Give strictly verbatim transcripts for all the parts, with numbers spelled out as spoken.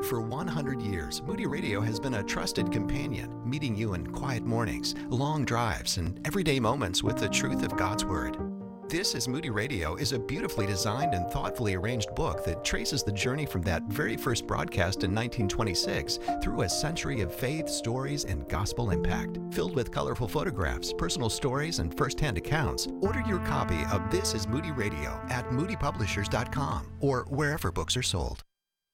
For one hundred years, Moody Radio has been a trusted companion, meeting you in quiet mornings, long drives, and everyday moments with the truth of God's Word. This is Moody Radio is a beautifully designed and thoughtfully arranged book that traces the journey from that very first broadcast in nineteen twenty-six through a century of faith, stories, and gospel impact. Filled with colorful photographs, personal stories, and first-hand accounts, order your copy of This is Moody Radio at moody publishers dot com or wherever books are sold.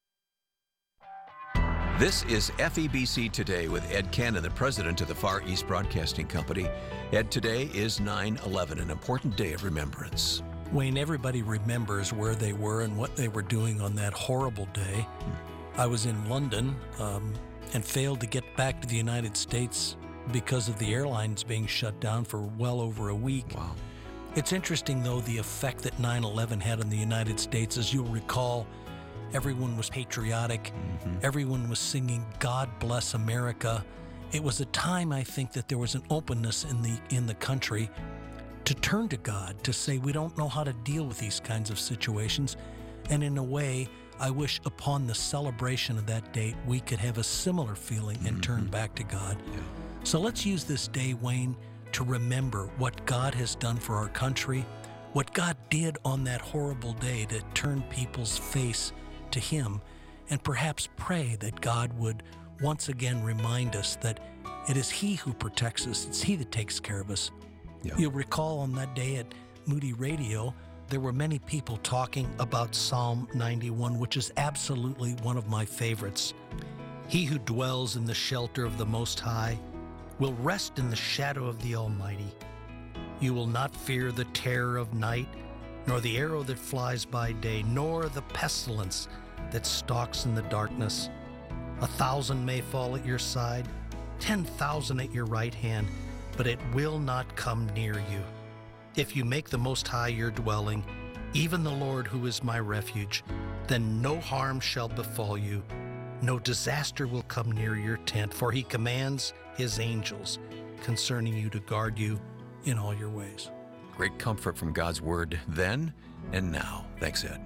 This is F E B C Today with Ed Cannon, the president of the Far East Broadcasting Company. Ed, today is nine eleven, an important day of remembrance. Wayne, everybody remembers where they were and what they were doing on that horrible day. I was in London um, and failed to get back to the United States because of the airlines being shut down for well over a week. Wow. It's interesting, though, the effect that nine eleven had on the United States. As you'll recall, everyone was patriotic. Mm-hmm. Everyone was singing, "God Bless America." It was a time, I think, that there was an openness in the in the country to turn to God, to say we don't know how to deal with these kinds of situations. And in a way, I wish upon the celebration of that date, we could have a similar feeling and mm-hmm. turn back to God. Yeah. So let's use this day, Wayne, to remember what God has done for our country, what God did on that horrible day to turn people's face to Him, and perhaps pray that God would once again remind us that it is He who protects us. It's He that takes care of us. Yeah. You'll recall on that day at Moody Radio, there were many people talking about Psalm ninety-one, which is absolutely one of my favorites. He who dwells in the shelter of the Most High will rest in the shadow of the Almighty. You will not fear the terror of night, nor the arrow that flies by day, nor the pestilence that stalks in the darkness. A thousand may fall at your side, ten thousand at your right hand, but it will not come near you. If you make the Most High your dwelling, even the Lord who is my refuge, then no harm shall befall you, no disaster will come near your tent, for He commands His angels concerning you to guard you in all your ways. Great comfort from God's Word then and now. Thanks, Ed.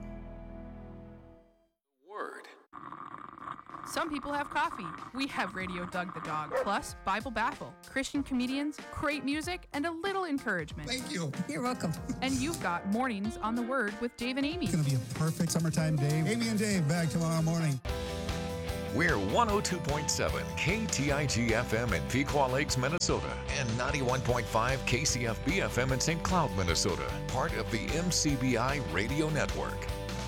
Word. Some people have coffee. We have Radio Doug the Dog, plus Bible Baffle, Christian comedians, great music, and a little encouragement. Thank you. You're welcome. And you've got Mornings on the Word with Dave and Amy. It's going to be a perfect summertime day. Amy and Dave back tomorrow morning. We're one oh two point seven K T I G F M in Pequot Lakes, Minnesota, and ninety-one point five K C F B F M in Saint Cloud, Minnesota, part of the M C B I Radio Network.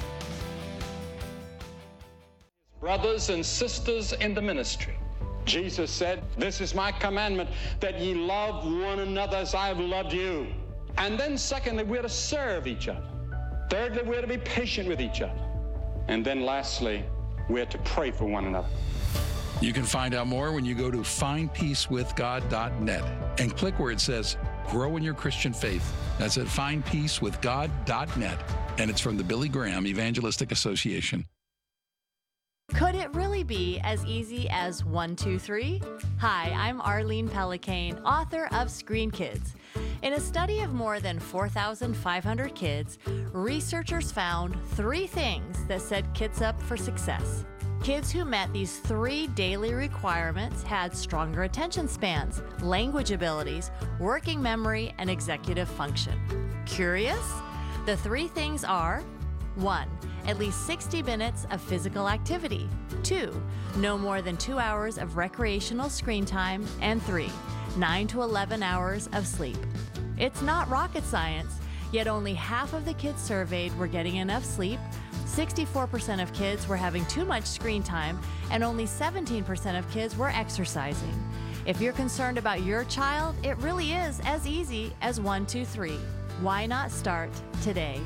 Brothers and sisters in the ministry, Jesus said, "This is my commandment, that ye love one another as I have loved you." And then secondly, we're to serve each other. Thirdly, we're to be patient with each other. And then lastly, we're to pray for one another. You can find out more when you go to find peace with god dot net and click where it says Grow in Your Christian Faith. That's at find peace with god dot net, and it's from the Billy Graham Evangelistic Association. Could it really be as easy as one, two, three? Hi, I'm Arlene Pelicane, author of Screen Kids. In a study of more than four thousand five hundred kids, researchers found three things that set kids up for success. Kids who met these three daily requirements had stronger attention spans, language abilities, working memory, and executive function. Curious? The three things are: one, at least sixty minutes of physical activity. Two, no more than two hours of recreational screen time. And three, nine to eleven hours of sleep. It's not rocket science, yet only half of the kids surveyed were getting enough sleep, sixty-four percent of kids were having too much screen time, and only seventeen percent of kids were exercising. If you're concerned about your child, it really is as easy as one, two, three. Why not start today?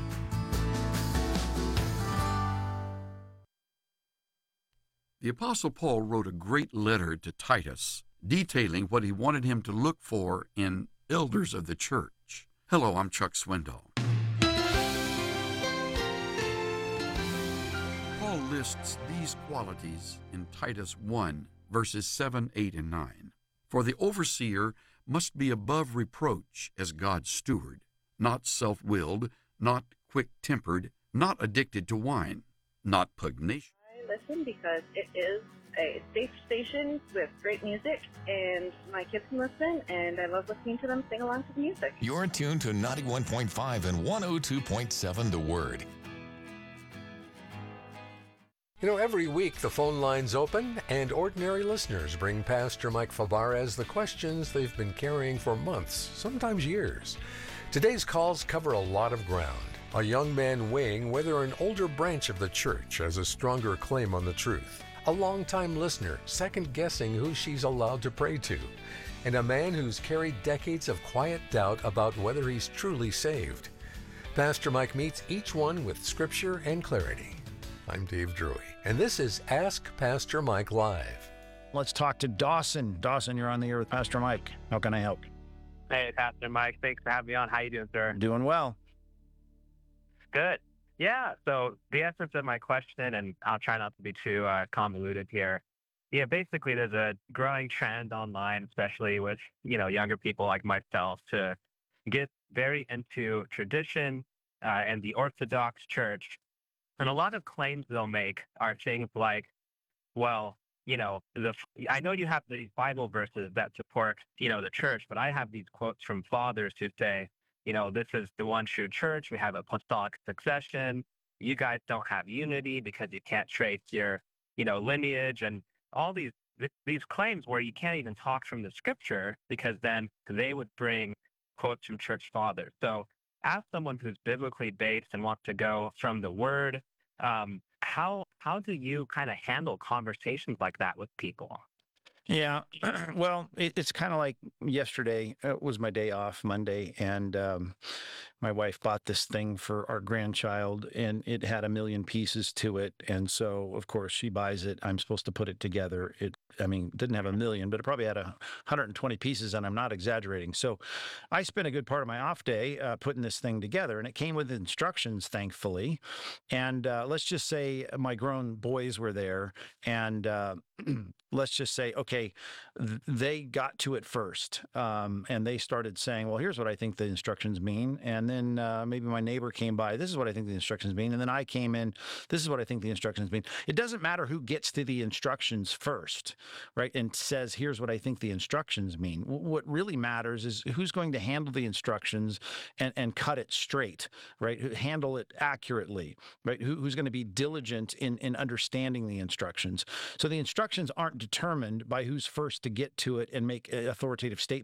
The Apostle Paul wrote a great letter to Titus, detailing what he wanted him to look for in elders of the church. Hello, I'm Chuck Swindoll. Paul lists these qualities in Titus one, verses seven, eight, and nine. For the overseer must be above reproach as God's steward, not self-willed, not quick-tempered, not addicted to wine, not pugnacious. Let's listen because it is a safe station with great music, and my kids can listen, and I love listening to them sing along to the music. You're tuned to ninety-one point five and one oh two point seven The Word. You know, every week the phone lines open and ordinary listeners bring Pastor Mike Fabarez the questions they've been carrying for months, sometimes years. Today's calls cover a lot of ground. A young man weighing whether an older branch of the church has a stronger claim on the truth. A longtime listener second-guessing who she's allowed to pray to. And a man who's carried decades of quiet doubt about whether he's truly saved. Pastor Mike meets each one with scripture and clarity. I'm Dave Drury, and this is Ask Pastor Mike Live. Let's talk to Dawson. Dawson, you're on the air with Pastor Mike. How can I help? Hey, Pastor Mike. Thanks for having me on. How you doing, sir? Doing well. Good. Yeah, so the essence of my question, and I'll try not to be too uh, convoluted here. Yeah, basically there's a growing trend online, especially with, you know, younger people like myself, to get very into tradition uh, and the Orthodox Church. And a lot of claims they'll make are things like, well, you know, the I know you have these Bible verses that support, you know, the church, but I have these quotes from fathers who say, you know, this is the one true church. We have apostolic succession. You guys don't have unity because you can't trace your, you know, lineage, and all these these claims where you can't even talk from the scripture because then they would bring quotes from church fathers. So as someone who's biblically based and wants to go from the word, um, how how do you kind of handle conversations like that with people? Yeah, well, it, it's kind of like yesterday. It was my day off, Monday, and um, my wife bought this thing for our grandchild, and it had a million pieces to it. And so, of course, she buys it. I'm supposed to put it together. It, I mean, didn't have a million, but it probably had a one hundred twenty pieces, and I'm not exaggerating. So I spent a good part of my off day uh, putting this thing together, and it came with instructions, thankfully. And uh, let's just say my grown boys were there, and uh, let's just say, okay, th- they got to it first, um, and they started saying, well, here's what I think the instructions mean. And then uh, maybe my neighbor came by, this is what I think the instructions mean. And then I came in, this is what I think the instructions mean. It doesn't matter who gets to the instructions first, right, and says, here's what I think the instructions mean. W- what really matters is who's going to handle the instructions and, and cut it straight, right, handle it accurately, right, who, who's going to be diligent in, in understanding the instructions. So the instructions aren't determined by who's first to get to it and make authoritative statements.